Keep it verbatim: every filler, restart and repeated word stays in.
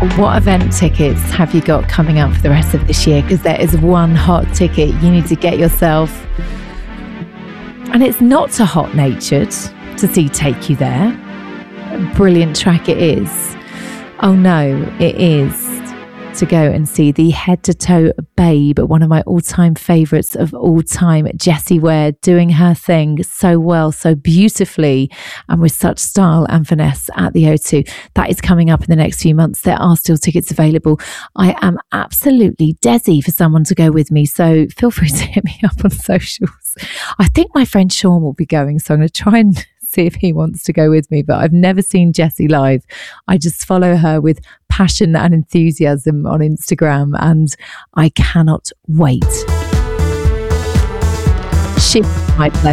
What event tickets have you got coming up for the rest of this year? Because there is one hot ticket you need to get yourself. And it's not to Hot Natured to see Take You There. Brilliant track it is. Oh no, it is to go and see the Head to Toe Babe, one of my all-time favourites of all time, Jessie Ware, doing her thing so well, so beautifully, and with such style and finesse at the O two. That is coming up in the next few months. There are still tickets available. I am absolutely desi for someone to go with me, so feel free to hit me up on socials. I think my friend Sean will be going, so I'm going to try and see if he wants to go with me, but I've never seen Jessie live. I just follow her with passion and enthusiasm on Instagram, and I cannot wait. She's my pleasure.